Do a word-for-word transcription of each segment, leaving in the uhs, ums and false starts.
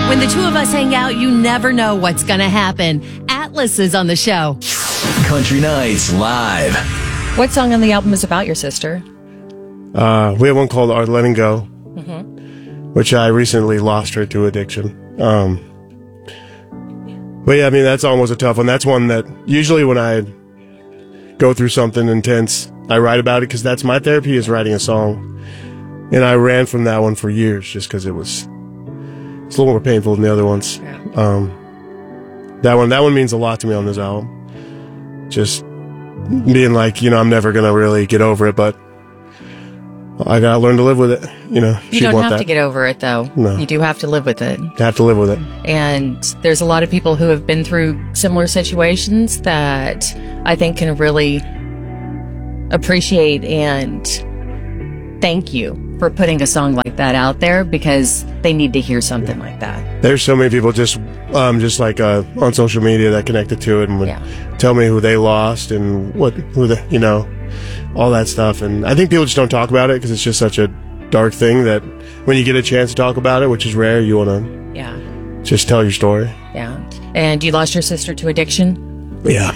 When the two of us hang out, you never know what's going to happen. Atlas is on the show. Country Nights Live. What song on the album is about your sister? Uh, we have one called Our Letting Go, Mm-hmm. which I recently lost her to addiction. Um, but yeah, I mean, that song was a tough one. That's one that usually when I go through something intense, I write about it because that's my therapy, is writing a song. And I ran from that one for years just because it was, it's a little more painful than the other ones. Yeah. Um, that one, that one means a lot to me on this album. Just being like, you know, I'm never going to really get over it, but I got to learn to live with it. You know, You don't have that. to get over it, though. No. You do have to live with it. You have to live with it. And there's a lot of people who have been through similar situations that I think can really appreciate and thank you for putting a song like that out there, because they need to hear something like that. There's so many people just, um, just like uh, on social media that connected to it and would Yeah. tell me who they lost and what, who the, you know, all that stuff. And I think people just don't talk about it because it's just such a dark thing that when you get a chance to talk about it, which is rare, you want to Yeah. just tell your story. Yeah. And you lost your sister to addiction? Yeah.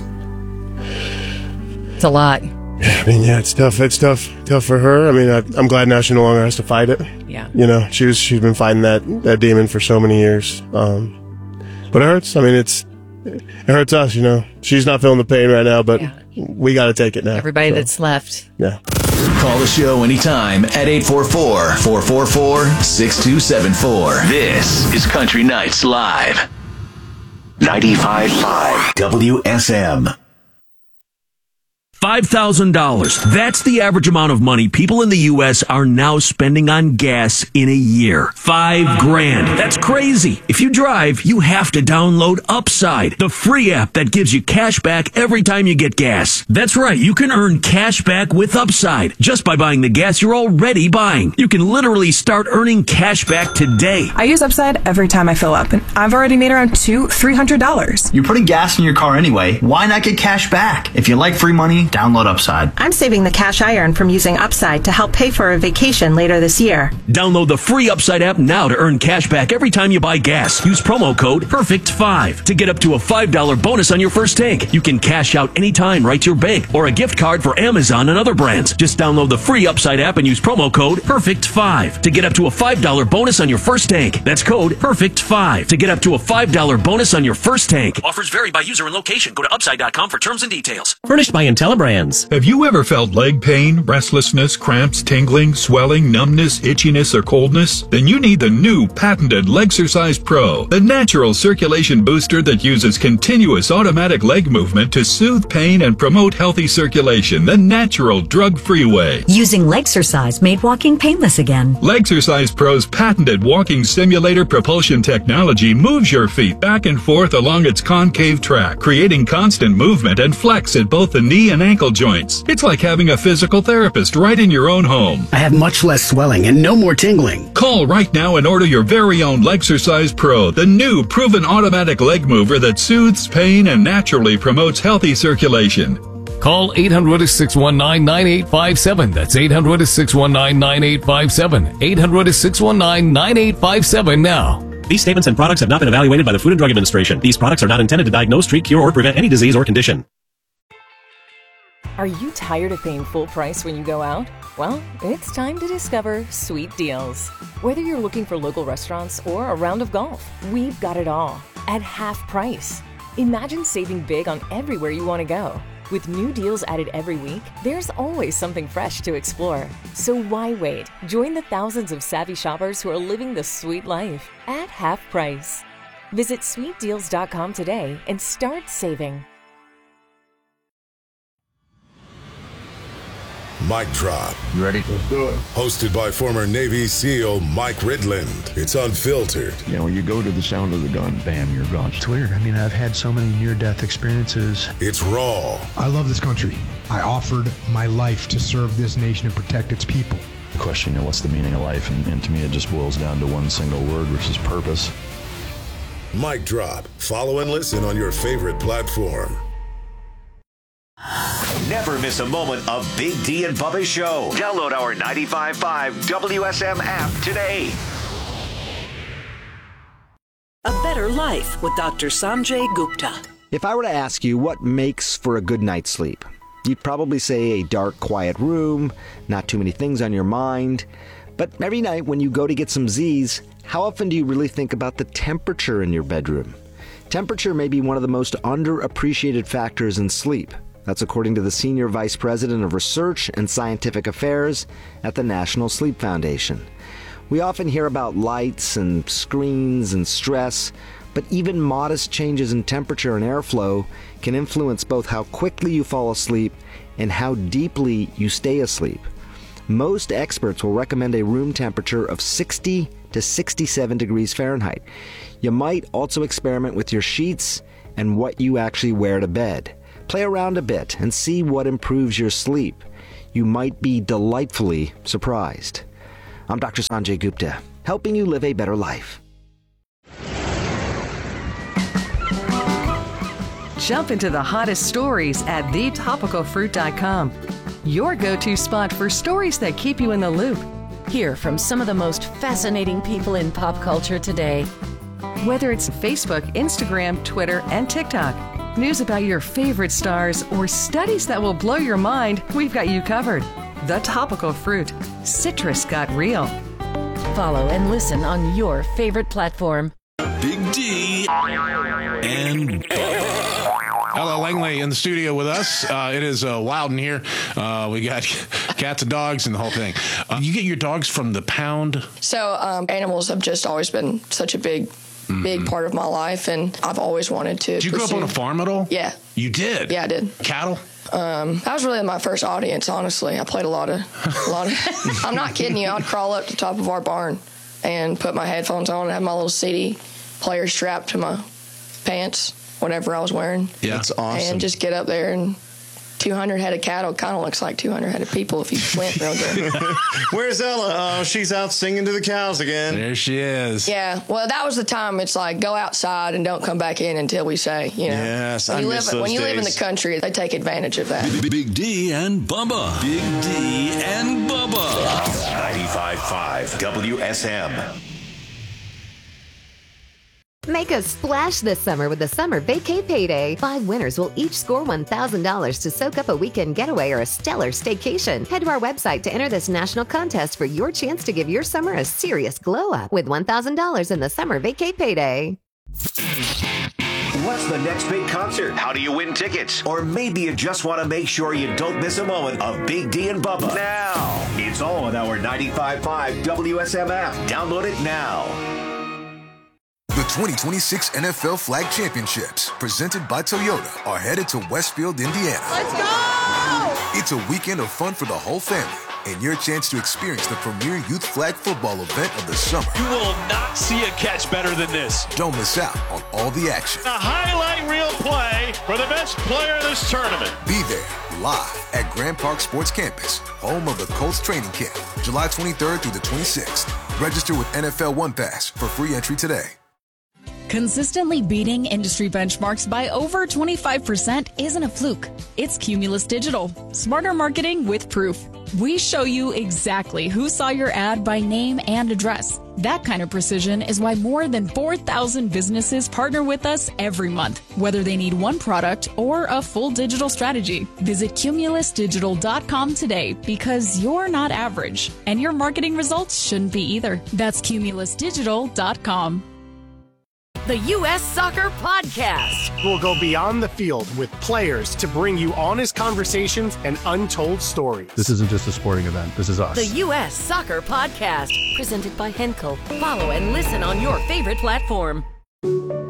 It's a lot. I mean, yeah, it's tough. It's tough, tough for her. I mean, I, I'm glad now she no longer has to fight it. Yeah. You know, she was, she's been fighting that, that demon for so many years. Um, but it hurts. I mean, it's, it hurts us, you know. She's not feeling the pain right now, but Yeah. we got to take it now. Everybody So, that's left. yeah. Call the show anytime at eight four four, four four four, six two seven four. This is Country Nights Live. ninety-five point five W S M. five thousand dollars. That's the average amount of money people in the U S are now spending on gas in a year. Five grand. That's crazy. If you drive, you have to download Upside, the free app that gives you cash back every time you get gas. That's right. You can earn cash back with Upside just by buying the gas you're already buying. You can literally start earning cash back today. I use Upside every time I fill up, and I've already made around two, three hundred dollars. You're putting gas in your car anyway. Why not get cash back? If you like free money, download Upside. I'm saving the cash I earn from using Upside to help pay for a vacation later this year. Download the free Upside app now to earn cash back every time you buy gas. Use promo code perfect five to get up to a five dollar bonus on your first tank. You can cash out anytime right to your bank or a gift card for Amazon and other brands. Just download the free Upside app and use promo code perfect five to get up to a five dollar bonus on your first tank. That's code perfect five to get up to a five dollar bonus on your first tank. Offers vary by user and location. Go to upside dot com for terms and details. Furnished by IntelliBrands. Have you ever felt leg pain, restlessness, cramps, tingling, swelling, numbness, itchiness, or coldness? Then you need the new patented Legsercise Pro, the natural circulation booster that uses continuous automatic leg movement to soothe pain and promote healthy circulation the natural, drug-free way. Using Legsercise made walking painless again. Legsercise Pro's patented walking simulator propulsion technology moves your feet back and forth along its concave track, creating constant movement and flex at both the knee and ankle joints. It's like having a physical therapist right in your own home. I have much less swelling and no more tingling. Call right now and order your very own Legsercise Pro, the new proven automatic leg mover that soothes pain and naturally promotes healthy circulation. Call eight hundred, six one nine, nine eight five seven. That's eight hundred, six one nine, nine eight five seven. eight hundred, six one nine, nine eight five seven now. These statements and products have not been evaluated by the Food and Drug Administration. These products are not intended to diagnose, treat, cure, or prevent any disease or condition. Are you tired of paying full price when you go out? Well, it's time to discover Sweet Deals. Whether you're looking for local restaurants or a round of golf, we've got it all at half price. Imagine saving big on everywhere you want to go. With new deals added every week, there's always something fresh to explore. So why wait? Join the thousands of savvy shoppers who are living the sweet life at half price. Visit sweet deals dot com today and start saving. Mic Drop. You ready? Let's do it. Hosted by former Navy SEAL Mike Ridland. It's unfiltered. You know, when you go to the sound of the gun, bam, you're gone. It's weird. I mean, I've had so many near-death experiences. It's raw. I love this country. I offered my life to serve this nation and protect its people. The question, you know, what's the meaning of life? And, and to me, it just boils down to one single word, which is purpose. Mic Drop. Follow and listen on your favorite platform. Never miss a moment of Big D and Bubba's show. Download our ninety-five point five W S M app today. better life with Doctor Sanjay Gupta. If I were to ask you what makes for a good night's sleep, you'd probably say a dark, quiet room, not too many things on your mind. But every night when you go to get some Z's, how often do you really think about the temperature in your bedroom? Temperature may be one of the most underappreciated factors in sleep. That's according to the Senior Vice President of Research and Scientific Affairs at the National Sleep Foundation. We often hear about lights and screens and stress, but even modest changes in temperature and airflow can influence both how quickly you fall asleep and how deeply you stay asleep. Most experts will recommend a room temperature of sixty to sixty-seven degrees Fahrenheit. You might also experiment with your sheets and what you actually wear to bed. Play around a bit and see what improves your sleep. You might be delightfully surprised. I'm Doctor Sanjay Gupta, helping you live a better life. Jump into the hottest stories at the topical fruit dot com. Your go-to spot for stories that keep you in the loop. Hear from some of the most fascinating people in pop culture today. Whether it's Facebook, Instagram, Twitter, and TikTok, news about your favorite stars, or studies that will blow your mind, we've got you covered. The Topical Fruit. Citrus got real. Follow and listen on your favorite platform. Big D and Ella Langley in the studio with us. Uh, it is uh, wild in here. Uh, we got cats and dogs and the whole thing. Uh, you get your dogs from the pound? So um, animals have just always been such a big, mm-hmm. big part of my life, and I've always wanted to. Did you pursue. grow up on a farm at all? Yeah. You did? Yeah, I did. Cattle? Um, that was really my first audience, honestly. I played a lot of, a lot of. I'm not kidding you. I'd crawl up to the top of our barn and put my headphones on and have my little C D player strapped to my pants, whatever I was wearing. Yeah, that's awesome. And just get up there, and two hundred head of cattle kind of looks like two hundred head of people if you squint real good. Where's Ella? Oh, she's out singing to the cows again. There she is. Yeah, well, that was the time. It's like, go outside and don't come back in until we say, you know. Yes, when I you miss live, those When you days. live in the country, they take advantage of that. Big D and Bubba. Big D and Bubba. ninety-five point five W S M. Make a splash this summer with the Summer Vacay Payday. Five winners will each score one thousand dollars to soak up a weekend getaway or a stellar staycation. Head to our website to enter this national contest for your chance to give your summer a serious glow up with one thousand dollars in the Summer Vacay Payday. What's the next big concert? How do you win tickets? Or maybe you just want to make sure you don't miss a moment of Big D and Bubba. Now, it's all on our ninety-five point five W S M app. Download it now. The twenty twenty-six N F L Flag Championships, presented by Toyota, are headed to Westfield, Indiana. Let's go! It's a weekend of fun for the whole family, and your chance to experience the premier youth flag football event of the summer. You will not see a catch better than this. Don't miss out on all the action. A highlight reel play for the best player of this tournament. Be there, live at Grand Park Sports Campus, home of the Colts training camp, July twenty-third through the twenty-sixth. Register with N F L One Pass for free entry today. Consistently beating industry benchmarks by over twenty-five percent isn't a fluke. It's Cumulus Digital. Smarter marketing with proof. We show you exactly who saw your ad by name and address. That kind of precision is why more than four thousand businesses partner with us every month, whether they need one product or a full digital strategy. Visit cumulus digital dot com today, because you're not average, and your marketing results shouldn't be either. That's cumulus digital dot com. The U S Soccer Podcast. We'll go beyond the field with players to bring you honest conversations and untold stories. This isn't just a sporting event. This is us. The U S Soccer Podcast. Presented by Henkel. Follow and listen on your favorite platform.